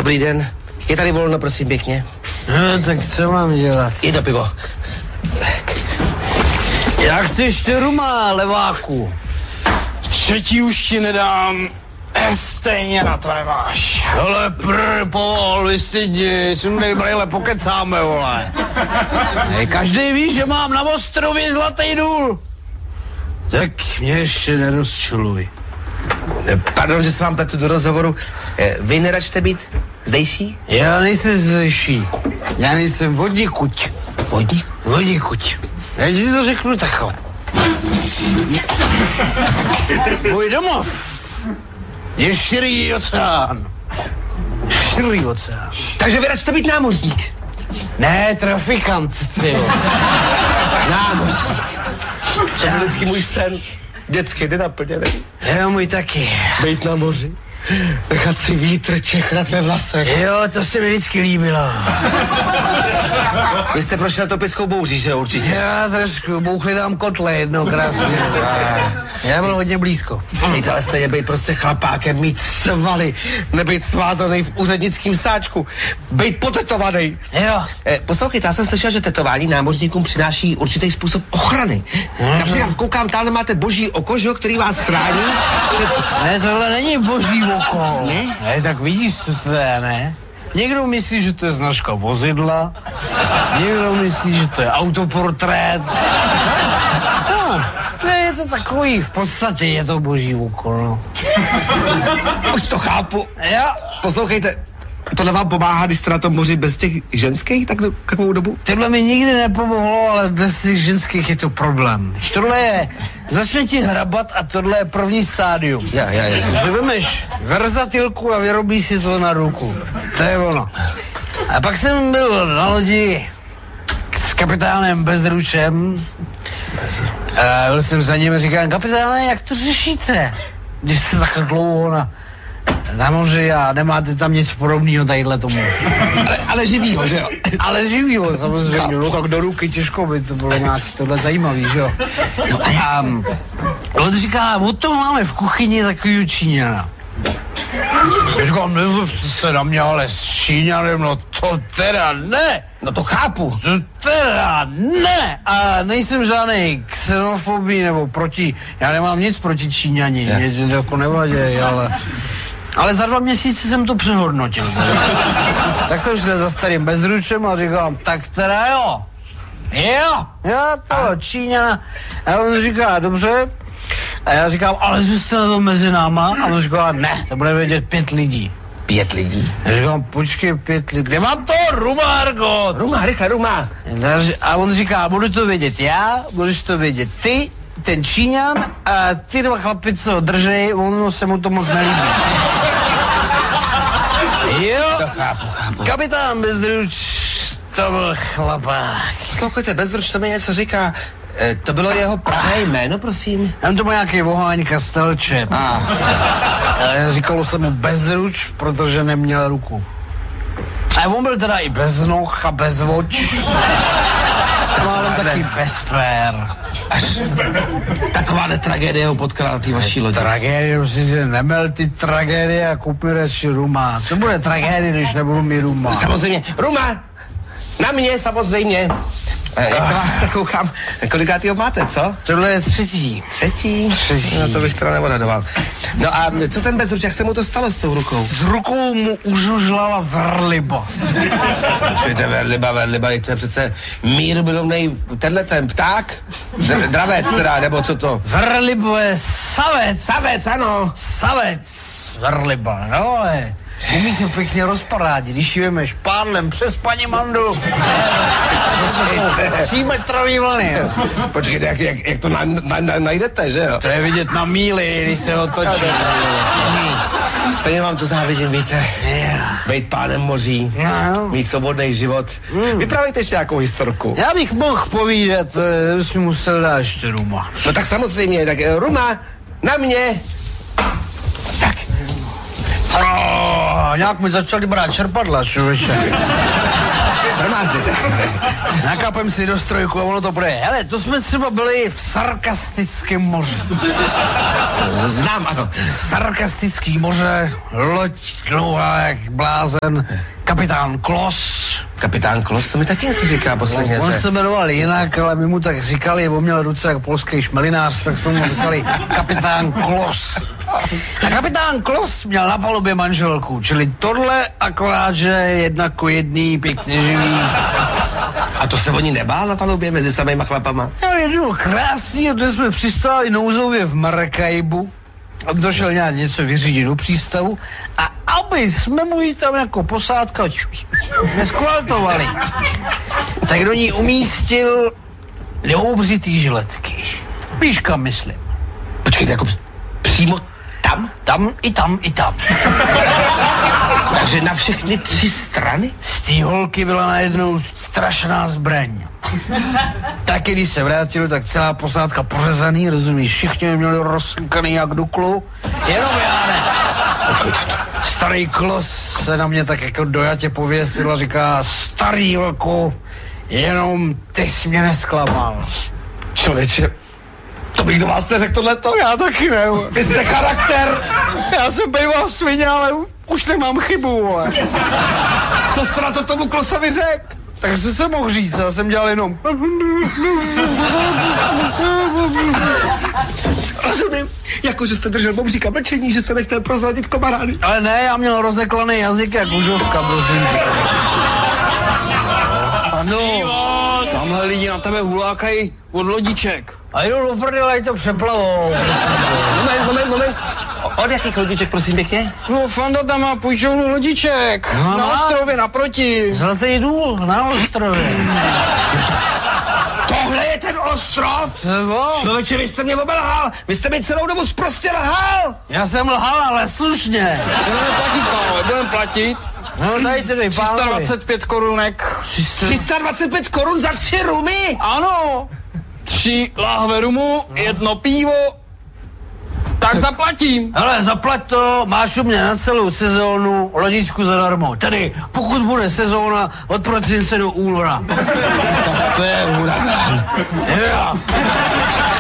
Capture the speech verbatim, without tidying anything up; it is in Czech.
Dobrý den. Je tady volno, prosím, pěkně. No, tak co mám dělat? Je to pivo. Jak chceš ty ruma, leváku? Třetí už ti nedám. Stejně na to nemáš. Ale prr, povol, vystydni, sundej brýle, pokecáme, vole. Hej, každý ví, že mám na ostrově zlatý důl. Tak mě ještě nerozčiluj. Pardon, že se vám pletu do rozhovoru. Vy neračte být zdejší? Já nejsem zdejší. Já nejsem vodníkuť. Vodník? Vodníkuť. Já ti to řeknu takhle. Můj domov je širý oceán. Širý oceán. Takže vy račte být námořník? Ne, trafikant, ty. Námořník. To je vždycky můj sen. Dětský, nenaplněný. Jo, můj taky. Být na moři. Nechat si vítr čechrat ve vlasech. Jo, to se mi vždycky líbilo. Vy jste prošel topickou bouří, že určitě? Já trošku, bouchli tam kotle jednou krásně. Já byl hodně blízko. Víte, ale stejně být prostě chlapákem, mít svaly, nebejt svázaný v úřednickém sáčku, být potetovaný. Jo. Eh, poslouchejte, já jsem slyšel, že tetování námořníkům přináší určitý způsob ochrany. Mm. Například koukám, tam máte boží oko, že jo, který vás chrání před... Ne, tohle není boží oko. Ne? Ne, tak vidíš, co to je, ne? Někdo myslí, že to je značka vozidla, někdo myslí, že to je autoportrét. No, ne, je to takový, v podstatě je to boží oko, no. Už to chápu. Jo. Poslouchejte, tohle vám pomáhá, když jste na tom moři bez těch ženských tak takovou dobu? Tohle mi nikdy nepomohlo, ale bez těch ženských je to problém. Tohle je, začne ti hrabat a tohle je první stádium. Já, já, já. Že vemeš verzatilku a vyrobíš si to na ruku. To je ono. A pak jsem byl na lodi s kapitánem Bezručem. A byl jsem za ním a říkám, kapitáne, jak to řešíte? Když jste takhle dlouho na, na moři a nemáte tam něco podobného tadyhle tomu. Ale, ale živýho, že jo? Ale živýho, samozřejmě, no tak do ruky těžko by to bylo nějak tohle zajímavý, že jo? No a on říká, od toho máme v kuchyni takovýho Číňana. Já říkám, nezlobte se na mě, ale s Číňanem, no to teda ne. No to chápu. To teda ne. A nejsem žádnej xenofobí nebo proti, já nemám nic proti Číňani, mě to jako nevaděj, ale... Ale za dva měsíce jsem to přehodnotil. Tak jsem šel za starým Bezručem a říkám, tak teda jo. Jo, jo, to Číňana. A on říká, dobře. A já říkám, ale zůstane to mezi náma. A on říká, ne, to bude vědět pět lidí. Pět lidí? Já říkám, počkej, pět lidí. Kde mám to? Ruma, Argot. Ruma, rychle, Ruma. A on říká, budu to vědět já, budeš to vědět ty, ten Číňan a ty dva chlapi, co ho držej, ono se mu to moc nelíbí. Jo, to chápu, chápu. Kapitán Bezruč, to byl chlapák. Poslouchejte, Bezruč, to mi něco říká. E, to bylo jeho pravé jméno, prosím? Tam to byl nějaký voháň Kastelče. Ah. Říkalo se mu Bezruč, protože neměl ruku. A on byl teda i bez noh a bez oč. Málem taky bez pér. Takováhle tragédie ho potkala na té vaší lodi. Tragédie, musím si nemel ty tragédie a kup mi radši ruma. Co bude tragédie, když nebudu mi ruma? Samozřejmě. Ruma! Na mě, samozřejmě. E, jak to vás tak koukám, kolikátýho máte, co? Tohle je třetí. Třetí? Třetí. No to bych teda neodhadoval. No a co ten Bezruč, jak se mu to stalo s tou rukou? S rukou mu užužlala verliba. Počkejte, verliba, verliba, to je přece mírumilovnej, tenhle ten pták? D- dravec teda, nebo co to? Verlibo je savec. Savec, ano. Savec, verliba, no ale... Umí se pěkně rozparádit, když ji vemeš pádlem přes paní Mandu. Třímetrový vlny. Počkejte, jak, jak, jak to na, na, na, najdete, že jo? To je vidět na míli, když se otočí. Stejně vám to závidím, víte. Yeah. Bejt pánem moří, yeah. Mít svobodný život. Mm. Vyprávějte ještě nějakou historku. Já bych mohl povídat, že jsem musel dát ještě ruma. No tak samozřejmě, tak ruma, na mě. Tak. Oh, nějak mi začali brát čerpadla, člověče. Promázněte. Nakapem si do strojku a ono to bude. Hele, to jsme třeba byli v Sarkastickém moři. Znám, ano. Sarkastický moře, loď dlouhá jak blázen, kapitán Klos. Kapitán Klos, to mi taky něco říká posledně. On se jmenoval jinak, ale my mu tak říkali, on měl ruce jak polský šmelinář, tak jsme mu říkali kapitán Klos. A kapitán Klos měl na palubě manželku, čili tohle akorát, že jedna ku jedný, pěkně živý. A to se oni nebál na palubě mezi samýma chlapama? No, je to krásný, že jsme přistáli nouzově v Maracaibu. Došel nějak něco vyřídit do přístavu a aby jsme mu ji tam jako posádka neskvaltovali, tak do ní umístil neobřitý žiletky. Víš, kam myslím? Počkejte, jako přímo tam? Tam i tam i tam. Takže na všechny tři strany? Z té holky byla najednou strašná zbraň. Tak když se vrátil, tak celá posádka pořezaný, rozumíš, všichni měli rozsunkaný jak duklu, jenom já ne. Starý Klos se na mě tak jako dojatě pověsil a říká, starý vlku, jenom ty jsi mě nesklamal. Člověče, to bych do vás neřekl tohleto. Já taky ne. Vy jste charakter. Já jsem býval svině, ale už nemám chybu, vole. Co jste na to tomu Klosovi řekl? Takže jsem mohl říct, já jsem dělal jenom... Rozumím. Jako, že jste držel bobříka mlčení, že jste nechtěl prozradit kamarády. Ale ne, já měl rozeklaný jazyk jak užovka, prosím. Ano, tamhle lidi na tebe hulákají od lodiček. A jdu do prdele, ať to přeplavou. Moment, moment, moment. O, od jakých lodiček, prosím pěkně? No, Fanda tam má půjčovnu lodiček. No, na ostrově naproti. Zlatý důl na ostrově. Tohle je ten ostrov? Evo. Člověče, vy jste mě obelhal. Vy jste mi celou dobu zprostě lhal. Já jsem lhal, ale slušně. Budeme platit, pánové, budeme platit. No dajte dej, tři sta dvacet pět korunek. tři sta dvacet pět korun za tři rumy? Ano. Tři láhve rumu, jedno pivo. Tak zaplatím. Hele, zaplať to, máš u mě na celou sezónu lodičku zadarmo. Tedy, pokud bude sezóna od prosince do února. Tak to je huragán. Jo.